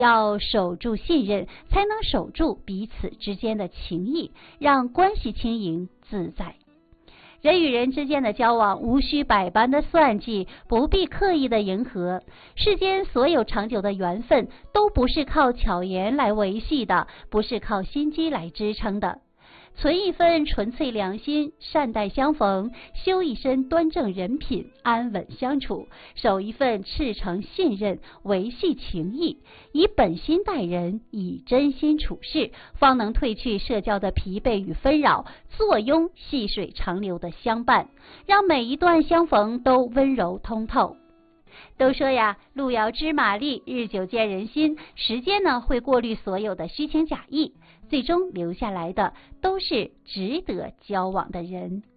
要守住信任，才能守住彼此之间的情谊，让关系轻盈自在。人与人之间的交往无需百般的算计，不必刻意的迎合。世间所有长久的缘分都不是靠巧言来维系的，不是靠心机来支撑的。存一份纯粹良心，善待相逢；修一身端正人品，安稳相处；守一份赤诚信任，维系情谊。以本心待人，以真心处事，方能褪去社交的疲惫与纷扰，坐拥细水长流的相伴，让每一段相逢都温柔通透。都说呀，路遥知马力，日久见人心。时间呢，会过滤所有的虚情假意，最终留下来的都是值得交往的人。